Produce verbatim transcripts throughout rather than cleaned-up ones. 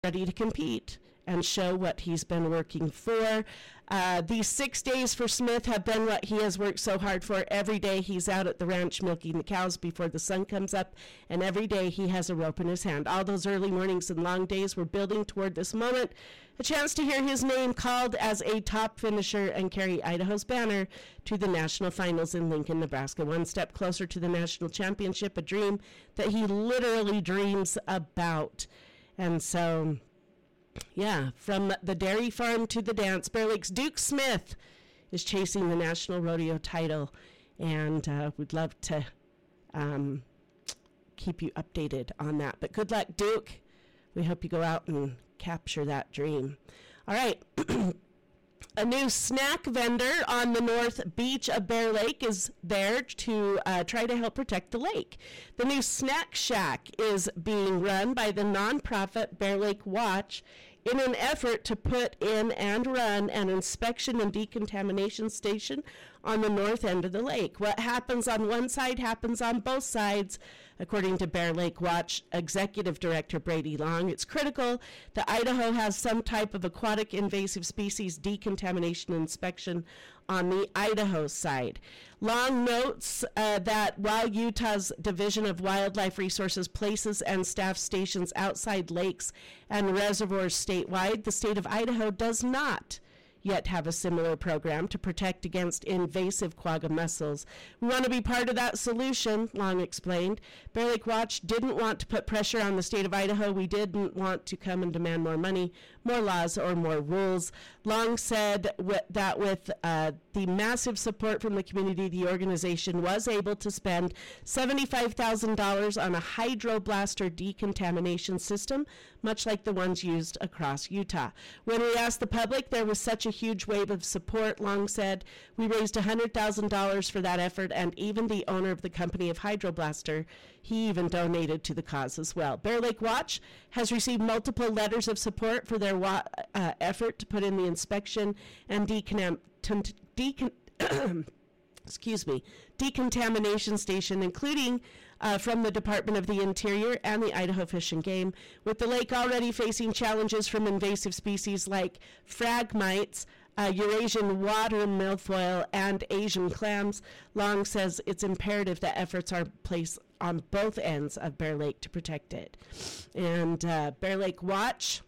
ready to compete and show what he's been working for. Uh, these six days for Smith have been what he has worked so hard for. Every day he's out at the ranch milking the cows before the sun comes up, and every day he has a rope in his hand. All those early mornings and long days were building toward this moment, a chance to hear his name called as a top finisher and carry Idaho's banner to the national finals in Lincoln, Nebraska. One step closer to the national championship, a dream that he literally dreams about. And so, yeah, from the dairy farm to the dance, Bear Lake's Duke Smith is chasing the national rodeo title, and uh, we'd love to um, keep you updated on that. But good luck, Duke. We hope you go out and capture that dream. All right. A new snack vendor on the north beach of Bear Lake is there to uh, try to help protect the lake. The new Snack Shack is being run by the nonprofit Bear Lake Watch in an effort to put in and run an inspection and decontamination station on the north end of the lake. What happens on one side happens on both sides, according to Bear Lake Watch Executive Director Brady Long. It's critical that Idaho has some type of aquatic invasive species decontamination inspection on the Idaho side. Long notes uh, that while Utah's Division of Wildlife Resources places and staff stations outside lakes and reservoirs statewide, the state of Idaho does not yet have a similar program to protect against invasive quagga mussels. We want to be part of that solution, Long explained. Bear Lake Watch didn't want to put pressure on the state of Idaho. We didn't want to come and demand more money, more laws, or more rules. Long said w- that with uh, the massive support from the community, the organization was able to spend seventy-five thousand dollars on a hydroblaster decontamination system, much like the ones used across Utah. When we asked the public, there was such a huge wave of support, Long said. We raised one hundred thousand dollars for that effort, and even the owner of the company of Hydroblaster, he even donated to the cause as well. Bear Lake Watch has received multiple letters of support for their wa- uh, effort to put in the inspection and decon- t- decon- excuse me, decontamination station, including uh, from the Department of the Interior and the Idaho Fish and Game. With the lake already facing challenges from invasive species like phragmites, uh, Eurasian water milfoil, and Asian clams, Long says it's imperative that efforts are placed on both ends of Bear Lake to protect it. And uh, Bear Lake Watch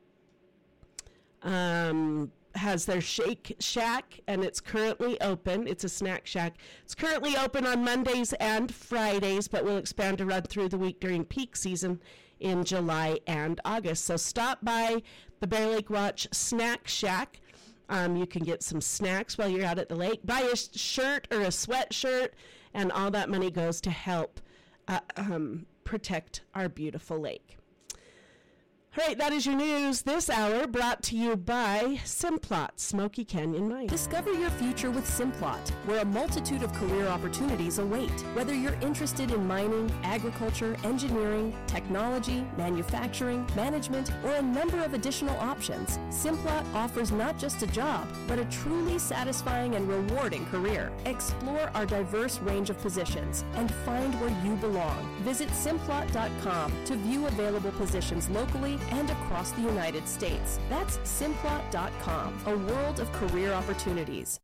um, has their Shake Shack, and it's currently open. It's a snack shack. It's currently open on Mondays and Fridays, but will expand to run through the week during peak season in July and August. So stop by the Bear Lake Watch Snack Shack. Um, you can get some snacks while you're out at the lake. Buy a shirt or a sweatshirt, and all that money goes to help uh, um, protect our beautiful lake. All right, that is your news this hour, brought to you by Simplot, Smoky Canyon Mine. Discover your future with Simplot, where a multitude of career opportunities await. Whether you're interested in mining, agriculture, engineering, technology, manufacturing, management, or a number of additional options, Simplot offers not just a job, but a truly satisfying and rewarding career. Explore our diverse range of positions and find where you belong. Visit Simplot dot com to view available positions locally and across the United States. That's Simplot dot com, a world of career opportunities.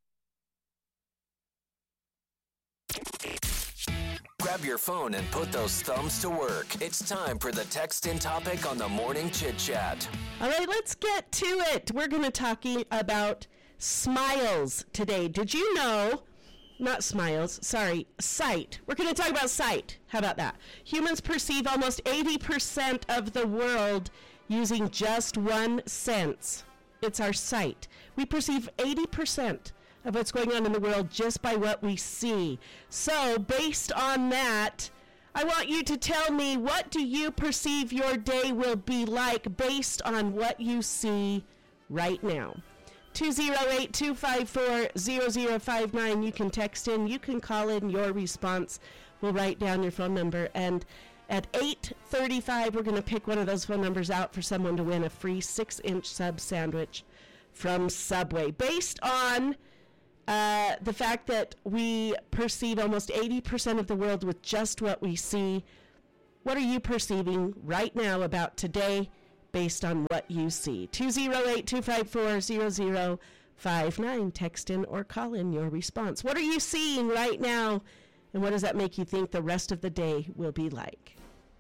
Grab your phone and put those thumbs to work. It's time for the Text In topic on the Morning Chit Chat. All right, let's get to it. We're going to talk about smiles today. Did you know... Not smiles, sorry, sight. We're going to talk about sight. How about that? Humans perceive almost eighty percent of the world using just one sense. It's our sight. We perceive eighty percent of what's going on in the world just by what we see. So, based on that, I want you to tell me, what do you perceive your day will be like based on what you see right now? two oh eight, two five four, zero zero five nine. You can text in, you can call in your response. We'll write down your phone number, and at eight thirty-five we're going to pick one of those phone numbers out for someone to win a free six inch sub sandwich from Subway. Based on uh, the fact that we perceive almost eighty percent of the world with just what we see, what are you perceiving right now about today based on what you see. two oh eight, two five four, zero zero five nine. Text in or call in your response. What are you seeing right now, and what does that make you think the rest of the day will be like?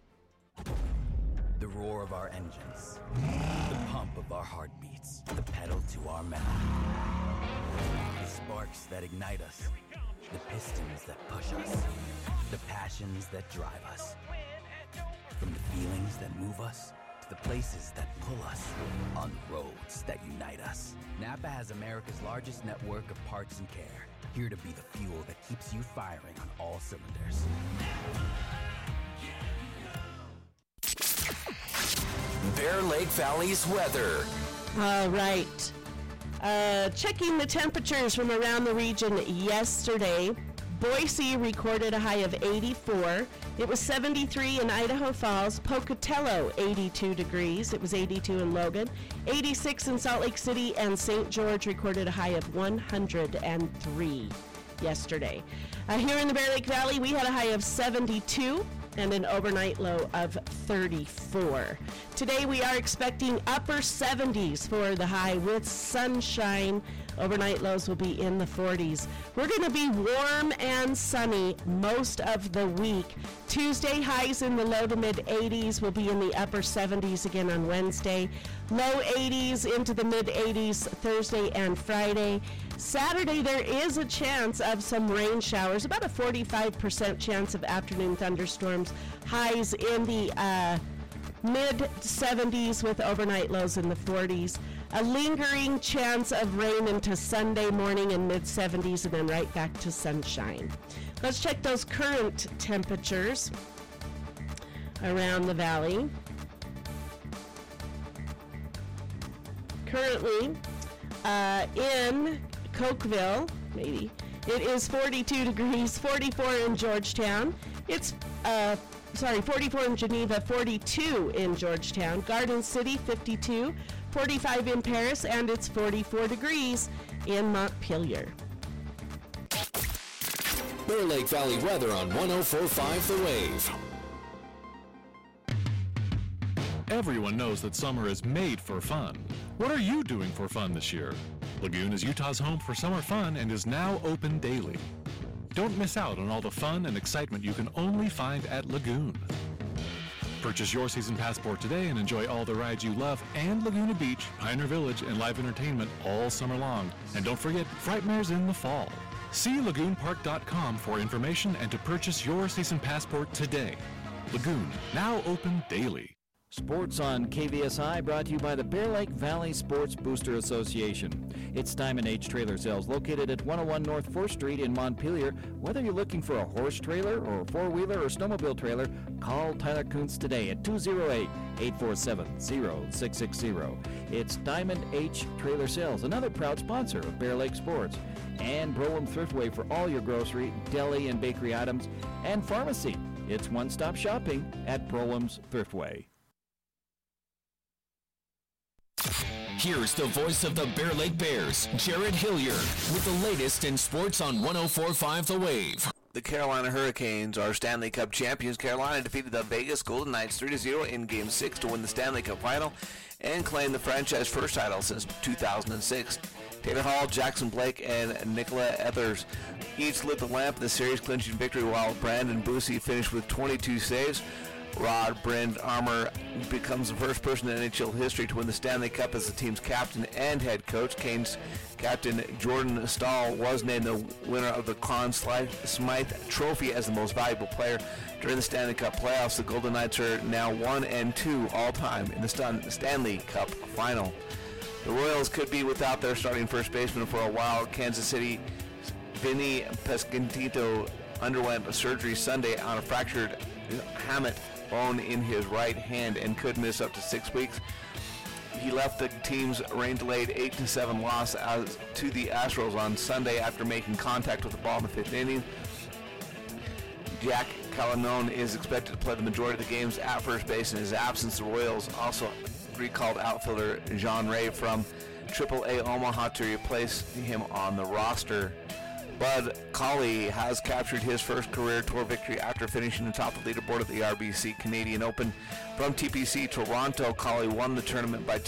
The roar of our engines, the pump of our heartbeats, the pedal to our metal. The sparks that ignite us, the pistons that push us, the passions that drive us. From the feelings that move us to the places that pull us, on the roads that unite us. Napa has America's largest network of parts and care, here to be the fuel that keeps you firing on all cylinders. Bear Lake Valley's weather. All right. Uh, checking the temperatures from around the region yesterday. Boise recorded a high of eighty-four. It was seventy-three in Idaho Falls. Pocatello, eighty-two degrees. It was eighty-two in Logan. eighty-six in Salt Lake City, and Saint George recorded a high of one hundred three yesterday. Uh, here in the Bear Lake Valley, we had a high of seventy-two and an overnight low of thirty-four. Today we are expecting upper seventies for the high with sunshine. Overnight lows will be in the forties. We're going to be warm and sunny most of the week. Tuesday highs in the low to mid eighties. Will be in the upper seventies again on Wednesday. Low eighties into the mid eighties Thursday and Friday. Saturday there is a chance of some rain showers, about a forty-five percent chance of afternoon thunderstorms. Highs in the uh, mid seventies with overnight lows in the forties. A lingering chance of rain into Sunday morning in mid seventies and then right back to sunshine. Let's check those current temperatures around the valley. Currently uh, in Cokeville, maybe, it is forty-two degrees, forty-four in Georgetown. It's uh, sorry, forty-four in Geneva, forty-two in Georgetown. Garden City, fifty-two, forty-five in Paris, and it's forty-four degrees in Montpelier. Bear Lake Valley weather on one oh four point five The Wave. Everyone knows that summer is made for fun. What are you doing for fun this year? Lagoon is Utah's home for summer fun and is now open daily. Don't miss out on all the fun and excitement you can only find at Lagoon. Purchase your season passport today and enjoy all the rides you love and Laguna Beach, Pioneer Village, and live entertainment all summer long. And don't forget, Frightmare's in the fall. See lagoon park dot com for information and to purchase your season passport today. Lagoon, now open daily. Sports on K V S I brought to you by the Bear Lake Valley Sports Booster Association. It's Diamond H Trailer Sales located at one oh one North fourth Street in Montpelier. Whether you're looking for a horse trailer or a four-wheeler or snowmobile trailer, call Tyler Kuntz today at two oh eight, eight four seven, oh six six oh. It's Diamond H Trailer Sales, another proud sponsor of Bear Lake Sports. And Brolem Thriftway for all your grocery, deli, and bakery items. And pharmacy. It's one-stop shopping at Brolem's Thriftway. Here's the voice of the Bear Lake Bears, Jared Hilliard, with the latest in sports on one oh four point five The Wave. The Carolina Hurricanes are Stanley Cup champions. Carolina defeated the Vegas Golden Knights three to oh in Game six to win the Stanley Cup final and claim the franchise first title since two thousand six. Taylor Hall, Jackson Blake, and Nicola Ethers each lit the lamp in the series clinching victory, while Brandon Busey finished with twenty-two saves. Rod Brand Armour becomes the first person in N H L history to win the Stanley Cup as the team's captain and head coach. Canes captain Jordan Stahl was named the winner of the Conn Smythe Trophy as the most valuable player during the Stanley Cup playoffs. The Golden Knights are now one and two all time in the Stanley Cup final. The Royals could be without their starting first baseman for a while. Kansas City Vinny Pescantito underwent surgery Sunday on a fractured hamate bone in his right hand and could miss up to six weeks. He left the team's rain-delayed eight to seven loss as to the Astros on Sunday after making contact with the ball in the fifth inning. Jack Callanon is expected to play the majority of the games at first base in his absence. The Royals also recalled outfielder Jean Ray from triple A Omaha to replace him on the roster. Bud Colley has captured his first career tour victory after finishing atop the leaderboard at the R B C Canadian Open. From T P C Toronto, Colley won the tournament by